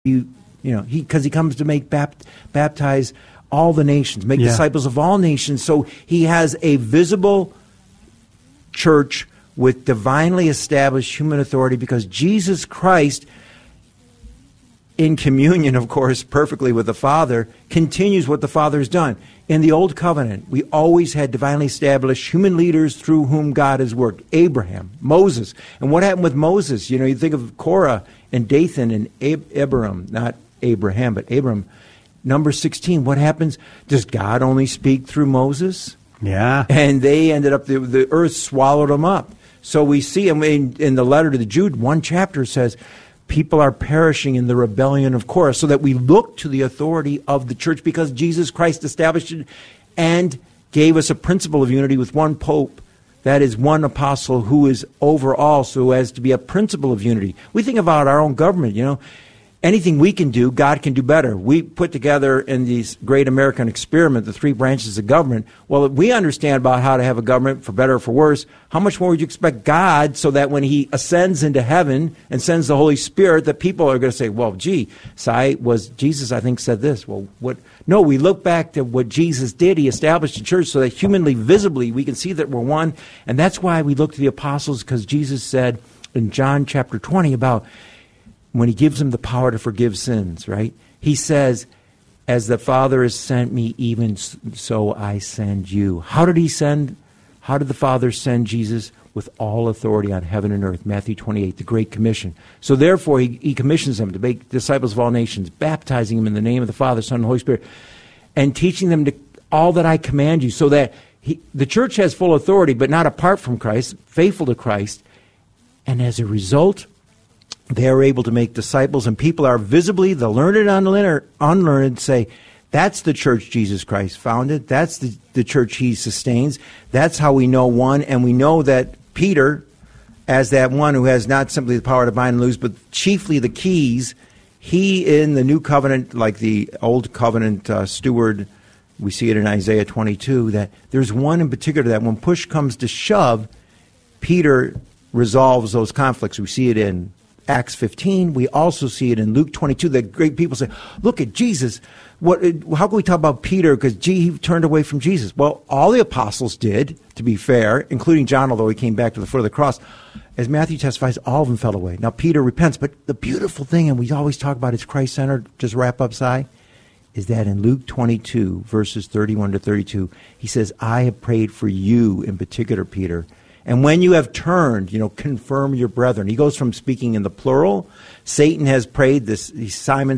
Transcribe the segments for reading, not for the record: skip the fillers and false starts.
Because he comes to make baptize all the nations, make disciples of all nations. So he has a visible church with divinely established human authority, because Jesus Christ, in communion, of course, perfectly with the Father, continues what the Father has done. In the Old Covenant, we always had divinely established human leaders through whom God has worked. Abraham, Moses. And what happened with Moses? You think of Korah and Dathan and Abiram, not Abraham, but Abram. Number 16, what happens? Does God only speak through Moses? Yeah. And they ended up, the earth swallowed them up. So we see in the letter to the Jude, one chapter says, people are perishing in the rebellion of Korah, so that we look to the authority of the church, because Jesus Christ established it and gave us a principle of unity with one pope, that is one apostle who is over all, so as to be a principle of unity. We think about our own government, Anything we can do, God can do better. We put together in this great American experiment the 3 branches of government. Well, if we understand about how to have a government, for better or for worse, how much more would you expect God, so that when he ascends into heaven and sends the Holy Spirit, that people are going to say, well, Jesus, I think, said this. Well, what? No, we look back to what Jesus did. He established the church so that humanly, visibly, we can see that we're one. And that's why we look to the apostles, because Jesus said in John chapter 20 about when he gives them the power to forgive sins, right? He says, as the Father has sent me, even so I send you. How did the Father send Jesus? With all authority on heaven and earth. Matthew 28, the Great Commission. So therefore, he commissions them to make disciples of all nations, baptizing them in the name of the Father, Son, and Holy Spirit, and teaching them to all that I command you, so that the church has full authority, but not apart from Christ, faithful to Christ. And as a result, they are able to make disciples, and people are visibly, the learned and unlearned, say, that's the church Jesus Christ founded. That's the church he sustains. That's how we know one. And we know that Peter, as that one who has not simply the power to bind and loose, but chiefly the keys, he in the new covenant, like the old covenant steward, we see it in Isaiah 22, that there's one in particular that when push comes to shove, Peter resolves those conflicts. We see it in Acts 15. We also see it in Luke 22. That great people say, look at Jesus. How can we talk about Peter? Because, he turned away from Jesus. Well, all the apostles did, to be fair, including John, although he came back to the foot of the cross. As Matthew testifies, all of them fell away. Now, Peter repents. But the beautiful thing, and we always talk about it's Christ-centered, just wrap up, Si, is that in Luke 22, verses 31 to 32, he says, I have prayed for you in particular, Peter. And when you have turned, confirm your brethren. He goes from speaking in the plural. Satan has prayed this. Simon.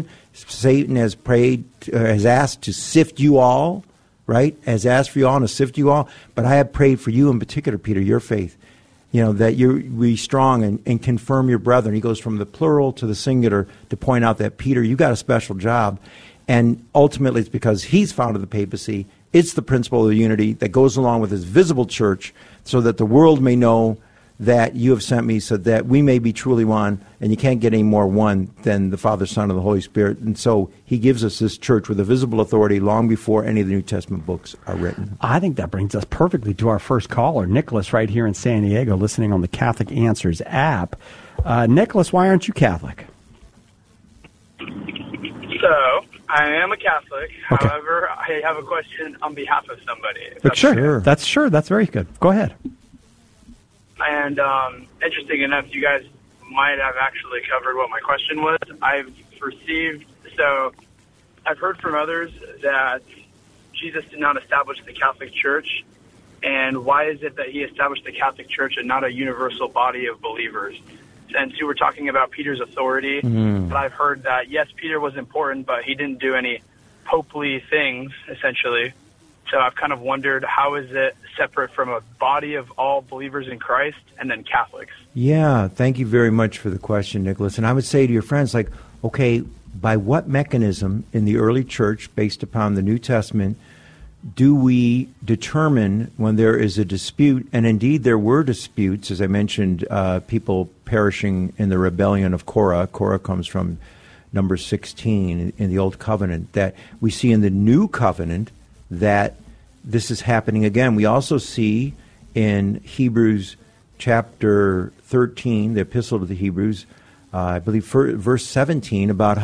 Satan has prayed, has asked to sift you all, right? Has asked for you all and to sift you all. But I have prayed for you in particular, Peter, your faith. That you be strong and confirm your brethren. He goes from the plural to the singular to point out that, Peter, you got a special job. And ultimately it's because he's founded the papacy. It's the principle of unity that goes along with his visible church, so that the world may know that you have sent me, so that we may be truly one, and you can't get any more one than the Father, Son, and the Holy Spirit. And so he gives us this church with a visible authority long before any of the New Testament books are written. I think that brings us perfectly to our first caller, Nicholas, right here in San Diego, listening on the Catholic Answers app. Nicholas, why aren't you Catholic? So, I am a Catholic. Okay. However, I have a question on behalf of somebody. Sure. That's very good. Go ahead. And interesting enough, you guys might have actually covered what my question was. I've heard from others that Jesus did not establish the Catholic Church. And why is it that he established the Catholic Church and not a universal body of believers? Since you were talking about Peter's authority, but I've heard that, yes, Peter was important, but he didn't do any popely things, essentially. So I've kind of wondered, how is it separate from a body of all believers in Christ and then Catholics? Yeah, thank you very much for the question, Nicholas. And I would say to your friends, okay, by what mechanism in the early church, based upon the New Testament, do we determine when there is a dispute? And indeed, there were disputes, as I mentioned, people perishing in the rebellion of Korah. Korah comes from number 16 in the Old Covenant. That we see in the New Covenant that this is happening again. We also see in Hebrews chapter 13, the Epistle to the Hebrews, I believe verse 17, about